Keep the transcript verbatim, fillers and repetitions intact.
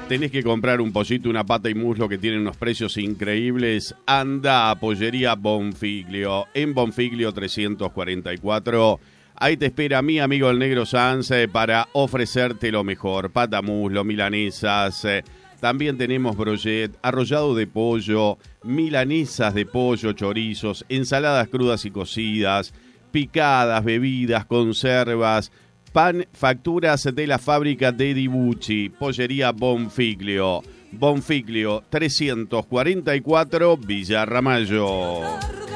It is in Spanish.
tenés que comprar un pollito, una pata y muslo que tienen unos precios increíbles, anda a Pollería Bonfiglio, en Bonfiglio trescientos cuarenta y cuatro. Ahí te espera mi amigo el Negro Sanz eh, para ofrecerte lo mejor. Pata, muslo, milanesas, eh, también tenemos brochet, arrollado de pollo, milanesas de pollo, chorizos, ensaladas crudas y cocidas, picadas, bebidas, conservas, pan, facturas de la fábrica de Dibucci. Pollería Bonfiglio. Bonfiglio trescientos cuarenta y cuatro, Villa Ramallo.